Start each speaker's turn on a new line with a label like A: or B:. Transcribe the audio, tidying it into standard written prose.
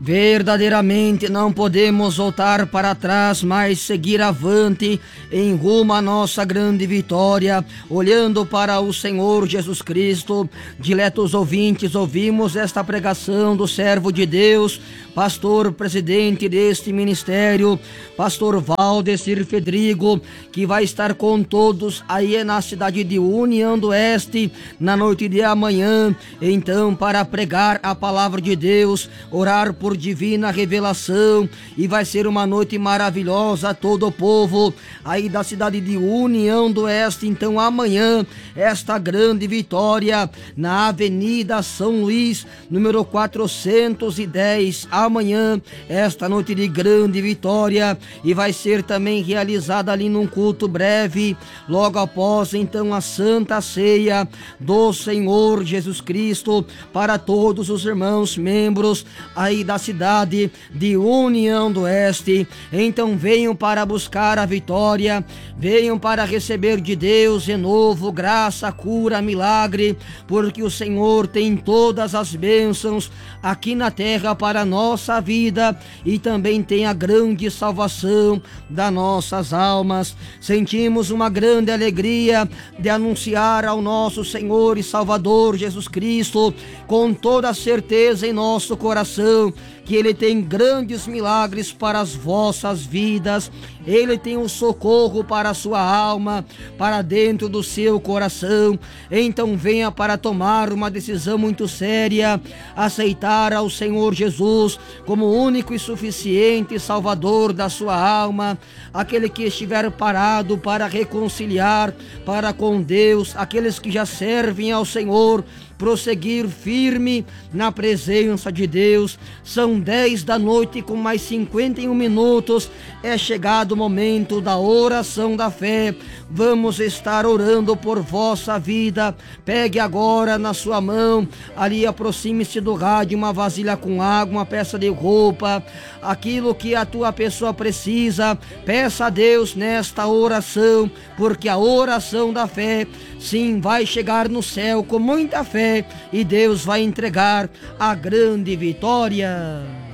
A: Verdadeiramente não podemos voltar para trás, mas seguir avante em rumo à nossa grande vitória, olhando para o Senhor Jesus Cristo. Diletos ouvintes, ouvimos esta pregação do servo de Deus, pastor presidente deste ministério, pastor Valdecir Fedrigo, que vai estar com todos aí na cidade de União do Oeste na noite de amanhã, então para pregar a palavra de Deus, orar por divina revelação, e vai ser uma noite maravilhosa. Todo o povo aí da cidade de União do Oeste, então amanhã esta grande vitória na Avenida São Luís, número 410, amanhã esta noite de grande vitória, e vai ser também realizada ali num culto breve, logo após então a Santa Ceia do Senhor Jesus Cristo, para todos os irmãos membros aí da cidade de União do Oeste. Então venham para buscar a vitória, venham para receber de Deus renovo, graça, cura, milagre, porque o Senhor tem todas as bênçãos aqui na terra para a nossa vida, e também tem a grande salvação das nossas almas. Sentimos uma grande alegria de anunciar ao nosso Senhor e Salvador Jesus Cristo, com toda a certeza em nosso coração, que Ele tem grandes milagres para as vossas vidas. Ele tem um socorro para a sua alma, para dentro do seu coração. Então venha para tomar uma decisão muito séria, aceitar ao Senhor Jesus como único e suficiente Salvador da sua alma, aquele que estiver parado para reconciliar para com Deus, aqueles que já servem ao Senhor, prosseguir firme na presença de Deus. São 10 da noite com mais 51 minutos, é chegado o momento da oração da fé. Vamos estar orando por vossa vida. Pegue agora na sua mão, ali aproxime-se do rádio, uma vasilha com água, uma peça de roupa, aquilo que a tua pessoa precisa. Peça a Deus nesta oração, porque a oração da fé sim vai chegar no céu com muita fé, e Deus vai entregar a grande vitória.